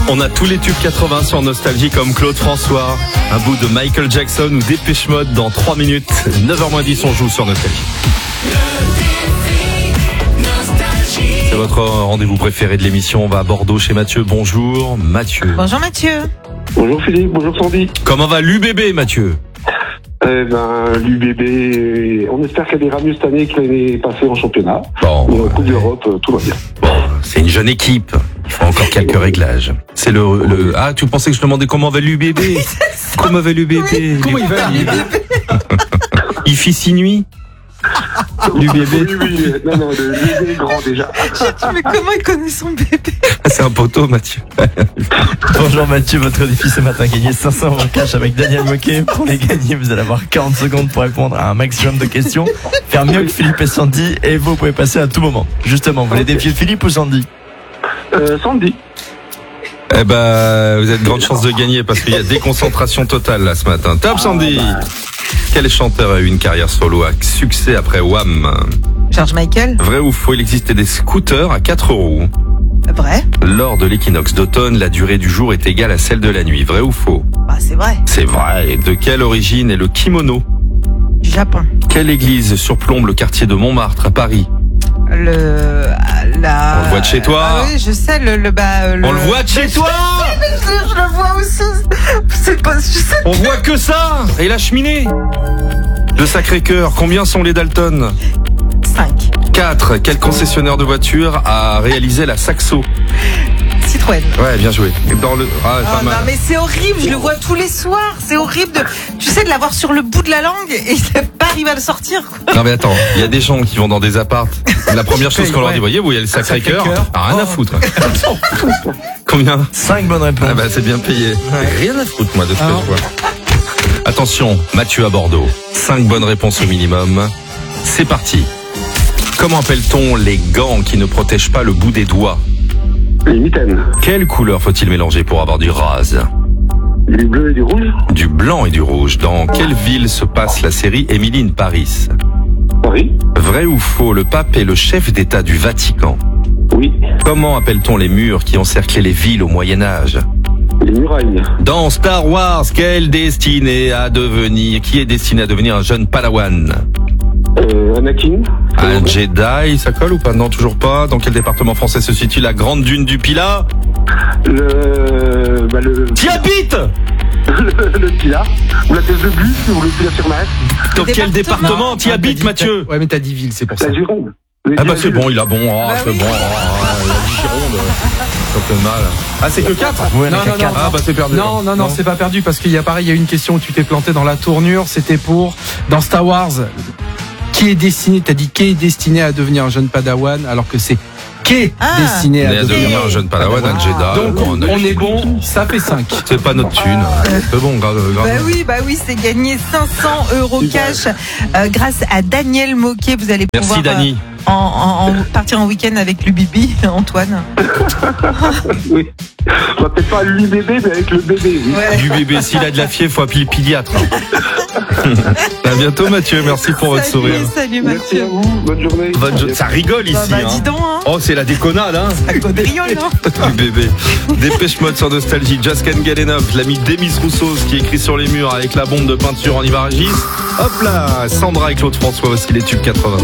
On a tous les tubes 80 sur Nostalgie comme Claude François, un bout de Michael Jackson ou Dépêche Mode dans 3 minutes. 9h10, on joue sur Nostalgie. C'est votre rendez-vous préféré de l'émission. On va à Bordeaux chez Mathieu. Bonjour Mathieu. Bonjour Mathieu. Bonjour Philippe, bonjour Sandy. Comment va l'UBB Mathieu? L'UBB, on espère qu'elle ira mieux cette année que l'année passée en championnat. Bon, en Coupe d'Europe, tout va bien. Bon, c'est une jeune équipe. Il faut encore quelques réglages. C'est le... Ah, tu pensais que je demandais comment va l'UBB? Comment va l'UBB? Oui. Comment il va l'UBB? Il fit 6 nuits? L'UBB? Oui, non, l'UBB est grand déjà. Mais comment il connaît son bébé? C'est un poteau, Mathieu. Bonjour Mathieu, votre défi ce matin, gagner 500 € cash avec Daniel Moquet. Pour les gagner, vous allez avoir 40 secondes pour répondre à un maximum de questions. Faire mieux que Philippe et Sandy, et vous pouvez passer à tout moment. Justement, vous voulez défier Philippe ou Sandy? Sandy. Eh ben, vous avez de grandes chances de gagner parce qu'il y a déconcentration totale là ce matin. Top Sandy. Quel chanteur a eu une carrière solo à succès après Wham? George Michael. Vrai ou faux, il existait des scooters à 4 roues. Vrai. Lors de l'équinoxe d'automne, la durée du jour est égale à celle de la nuit. Vrai ou faux? Bah c'est vrai. C'est vrai. De quelle origine est le kimono? Du Japon. Quelle église surplombe le quartier de Montmartre à Paris? On On le voit de chez toi. Ah oui, je sais, On le voit de chez toi. Je le vois aussi. C'est pas... Je sais. On voit que ça. Et la cheminée de Sacré-Cœur. Combien sont les Dalton? 5. 4. Quel concessionnaire de voiture a réalisé la Saxo? Citroën. Ouais, bien joué. Dans le... Ah, Oh pas non, mal. mais c'est horrible, je le vois tous les soirs. C'est horrible de, tu sais, de l'avoir sur le bout de la langue et de pas arriver à le sortir, quoi. Non mais attends, il y a des gens qui vont dans des apparts. La première chose qu'on leur dit, voyez-vous, il y a le Sacré-Cœur. Ah, rien à foutre. Combien? 5 bonnes réponses. Ah bah c'est bien payé. Rien à foutre moi de ce que je vois. Attention, Mathieu à Bordeaux. 5 bonnes réponses au minimum. C'est parti. Comment appelle-t-on les gants qui ne protègent pas le bout des doigts? Les mitaines. Quelle couleur faut-il mélanger pour avoir du rose? Du bleu et du rouge. Du blanc et du rouge. Dans quelle ville se passe la série Emily in Paris? Paris. Vrai ou faux, le pape est le chef d'État du Vatican? Oui. Comment appelle-t-on les murs qui encerclaient les villes au Moyen-Âge? Les murailles. Dans Star Wars, qui est destiné à devenir un jeune Padawan? Anakin. Un Jedi, ça colle ou pas? Non, toujours pas. Dans quel département français se situe la grande dune du Pilat? T'y habites? Le Pilat. Ou la thèse de bus, ou le Pilat sur Mer. Dans quel département t'y habites, Mathieu? Ouais, mais t'as dit ville, c'est pour ça. La Gironde. Ah bah c'est bon, il a bon. Ah, c'est oui. bon. La Gironde, ça fait mal. Ah, c'est que 4? Ouais, Non, non, non. Ah bah c'est perdu. Non, c'est pas perdu parce qu'il y a pareil, il y a une question où tu t'es planté dans la tournure. C'était pour, dans Star Wars, qui est destiné à devenir un jeune Padawan, alors que c'est destiné On est à à devenir devenir un jeune Padawan, un Jedi. Donc, Bon, on est bon, ça fait 5. C'est pas notre thune. C'est bon, grave. Bah oui, c'est gagné 500 € cash grâce à Daniel Moquet. Vous allez pouvoir Merci Dani. partir en week-end avec l'UBB, Antoine. Oui. On va peut-être pas l'UBB, mais avec le bébé. Oui. Ouais. Du bébé, s'il a de la fièvre, faut appeler le pédiatre. À bientôt Mathieu, merci pour votre sourire. Salut Merci Mathieu. à vous. Bonne journée. Ça rigole ici. Bah, hein. dis donc, hein. Oh, c'est la déconnade, hein. Ça quadrillole, hein. Du bébé. Dépêche Mode sur Nostalgie. Just Can't Get Enough. L'ami Demis Roussos qui écrit sur les murs avec la bombe de peinture en Ivaragis. Hop là, Sandra et Claude François aussi, les tubes 80.